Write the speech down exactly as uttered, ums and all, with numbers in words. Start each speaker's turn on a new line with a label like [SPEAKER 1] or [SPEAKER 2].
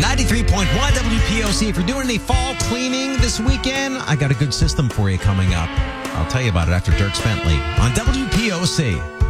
[SPEAKER 1] ninety-three point one W P O C. If you're doing any fall cleaning this weekend, I got a good system for you coming up. I'll tell you about it after Dirk Bentley on W P O C.